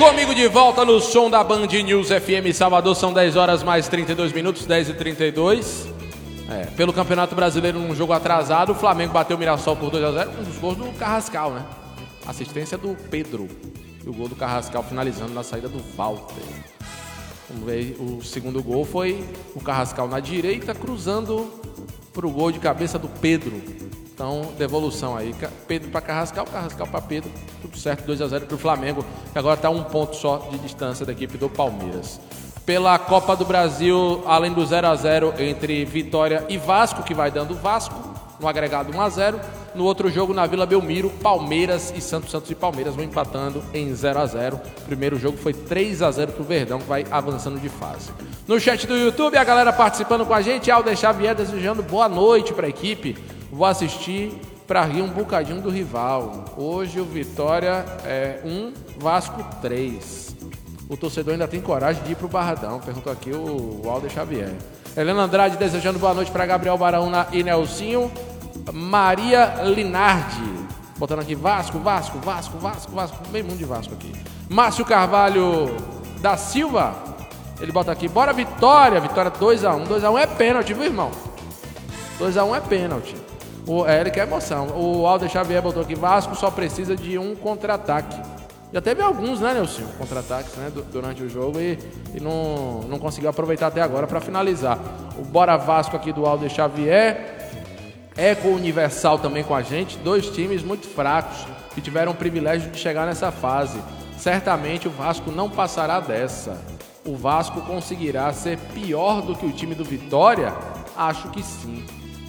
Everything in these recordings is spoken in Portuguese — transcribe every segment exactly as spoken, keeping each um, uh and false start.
comigo de volta no som da Band News F M Salvador, são dez horas mais trinta e dois minutos, dez e trinta e dois. É, pelo Campeonato Brasileiro, num jogo atrasado, o Flamengo bateu o Mirassol por dois a zero, um dos gols do Carrascal, né? Assistência do Pedro e o gol do Carrascal finalizando na saída do Walter. Vamos ver, o segundo gol foi o Carrascal na direita, cruzando para o gol de cabeça do Pedro. Então, devolução aí, Pedro para Carrascal, Carrascal para Pedro, tudo certo, dois a zero para o Flamengo, que agora está um ponto só de distância da equipe do Palmeiras. Pela Copa do Brasil, além do zero a zero entre Vitória e Vasco, que vai dando Vasco, no agregado um a zero. No outro jogo, na Vila Belmiro, Palmeiras e Santos, Santos e Palmeiras vão empatando em zero a zero. O primeiro jogo foi três a zero para o Verdão, que vai avançando de fase. No chat do YouTube, a galera participando com a gente, Alder Xavier desejando boa noite para a equipe. Vou assistir para rir um bocadinho do rival. Hoje o Vitória é um, Vasco três. O torcedor ainda tem coragem de ir pro Barradão, perguntou aqui o Alder Xavier. Helena Andrade desejando boa noite para Gabriel Baraúna e Nelsinho. Maria Linardi, botando aqui Vasco, Vasco, Vasco, Vasco, Vasco, meio mundo de Vasco aqui. Márcio Carvalho da Silva, ele bota aqui, bora Vitória, Vitória dois a um, dois a um é pênalti, viu, irmão? dois a um é pênalti. O, é, ele quer emoção. O Alder Xavier botou aqui, Vasco só precisa de um contra-ataque. Já teve alguns, né, Nelson? Contra-ataques, né, durante o jogo e, e não, não conseguiu aproveitar até agora para finalizar. O Bora Vasco aqui do Alder Xavier. Eco Universal também com a gente. Dois times muito fracos que tiveram o privilégio de chegar nessa fase. Certamente o Vasco não passará dessa. O Vasco conseguirá ser pior do que o time do Vitória? Acho que sim.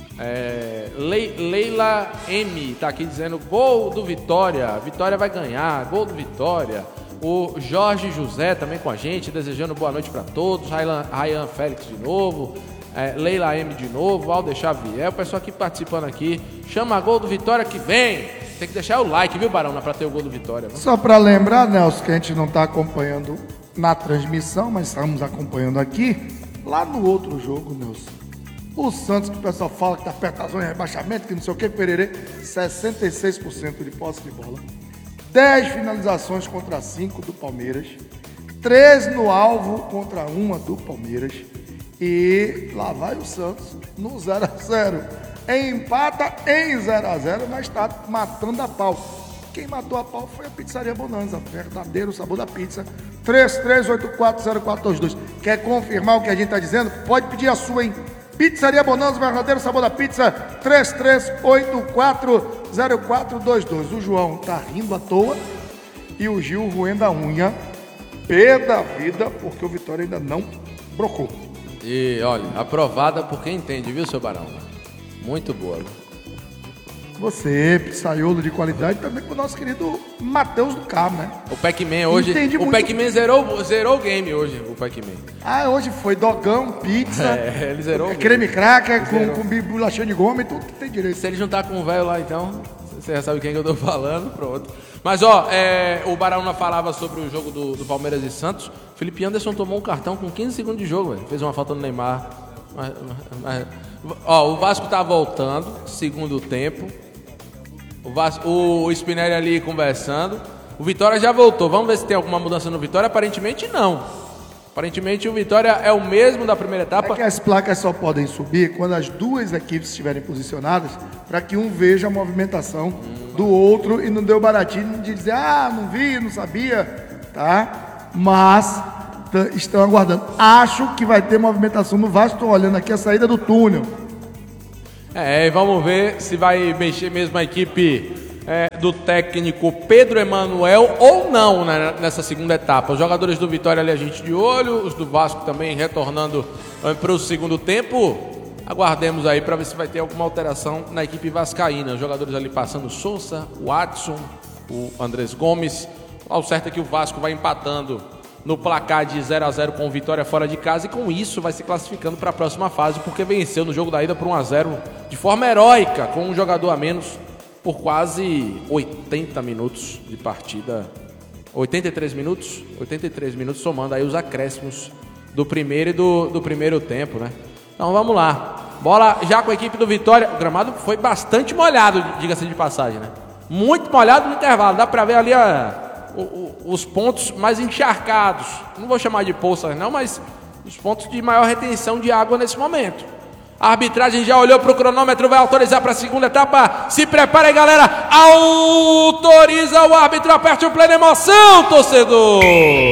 É, Le, Leila M tá aqui dizendo gol do Vitória, Vitória vai ganhar, gol do Vitória. O Jorge José também com a gente, desejando boa noite para todos. Ryan, Ryan Félix de novo, é, Leila M de novo, Alder Xavier, o pessoal aqui participando aqui. Chama gol do Vitória que vem. Tem que deixar o like, viu, Barão, para ter o gol do Vitória. Viu? Só para lembrar, Nelson, que a gente não está acompanhando na transmissão, mas estamos acompanhando aqui. Lá no outro jogo, Nelson, o Santos, que o pessoal fala que está perto da zona de rebaixamento, que não sei o que, pererê, sessenta e seis por cento de posse de bola, dez finalizações contra cinco do Palmeiras, três no alvo contra uma do Palmeiras, e lá vai o Santos no zero a zero. Empata em zero a zero, mas está matando a pau. Quem matou a pau foi a Pizzaria Bonanza, verdadeiro sabor da pizza. três três oito quatro zero quatro dois dois. Quer confirmar o que a gente está dizendo? Pode pedir a sua, hein? Pizzaria Bonanza, verdadeiro sabor da pizza, três três oito quatro zero quatro dois dois. O João tá rindo à toa e o Gil roendo a unha, pé da vida, porque o Vitória ainda não brocou. E olha, aprovada por quem entende, viu, seu Barão? Muito boa. Você, pizzaiolo de qualidade, também com o nosso querido Matheus do Carmo, né? O Pac-Man hoje, Entendi o muito... Pac-Man zerou, zerou o game hoje, o Pac-Man. Ah, hoje foi dogão, pizza, é, ele zerou o creme cracker com, com bolachinha de goma e tudo que tem direito. Se ele juntar com o velho lá, então, você já sabe quem que eu tô falando, pronto. Mas, ó, é, o Baraúna falava sobre o jogo do, do Palmeiras e Santos. Felipe Anderson tomou um cartão com quinze segundos de jogo, velho. Fez uma falta no Neymar. Mas, mas, ó, o Vasco tá voltando, segundo tempo. O, Vasco, o Spinelli ali conversando. O Vitória já voltou. Vamos ver se tem alguma mudança no Vitória. Aparentemente não. Aparentemente o Vitória é o mesmo da primeira etapa. É que as placas só podem subir quando as duas equipes estiverem posicionadas, para que um veja a movimentação hum. do outro e não deu baratinho de dizer, ah, não vi, não sabia, tá? Mas estão aguardando. Acho que vai ter movimentação no Vasco. Estou olhando aqui a saída do túnel. É, vamos ver se vai mexer mesmo a equipe é, do técnico Pedro Emanuel ou não, né, nessa segunda etapa. Os jogadores do Vitória ali a gente de olho, os do Vasco também retornando é, para o segundo tempo. Aguardemos aí para ver se vai ter alguma alteração na equipe vascaína. Os jogadores ali passando Souza, o Watson, o Andrés Gomes. Ao certo é que o Vasco vai empatando no placar de zero a zero com Vitória fora de casa e com isso vai se classificando para a próxima fase, porque venceu no jogo da ida por um a zero de forma heróica, com um jogador a menos por quase oitenta minutos de partida. oitenta e três minutos? oitenta e três minutos, somando aí os acréscimos do primeiro e do, do primeiro tempo, né? Então vamos lá. Bola já com a equipe do Vitória. O gramado foi bastante molhado, diga-se de passagem, né? Muito molhado no intervalo. Dá para ver ali a... o, o, os pontos mais encharcados. Não vou chamar de poças não, mas os pontos de maior retenção de água nesse momento. A arbitragem já olhou para o cronômetro, vai autorizar para a segunda etapa. Se prepara aí, galera. Autoriza o árbitro, aperte o pleno emoção, torcedor.